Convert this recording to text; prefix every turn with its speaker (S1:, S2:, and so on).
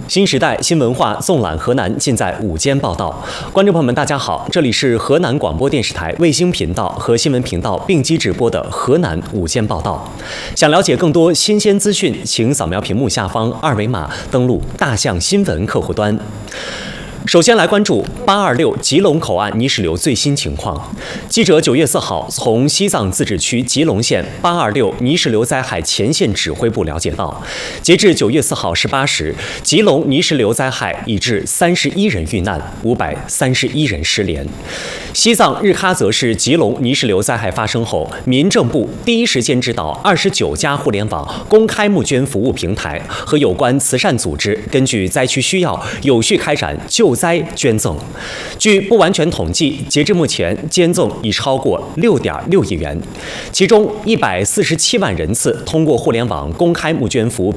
S1: 新时代新文化纵览河南，尽在午间报道。观众朋友们，大家好，这里是河南广播电视台卫星频道和新闻频道并机直播的河南午间报道。想了解更多新鲜资讯，请扫描屏幕下方二维码，登录大象新闻客户端。首先来关注826吉隆口岸泥石流最新情况。记者9月4号从西藏自治区吉隆县826泥石流灾害前线指挥部了解到，截至9月4号18时，吉隆泥石流灾害已致31人遇难，531人失联。西藏日喀则市吉隆泥石流灾害发生后，民政部第一时间指导29家互联网公开募捐服务平台和有关慈善组织，根据灾区需要，有序开展救灾捐赠。据不完全统计，截至目前，捐赠已超过6.6亿元，其中147万人次通过互联网公开募捐服务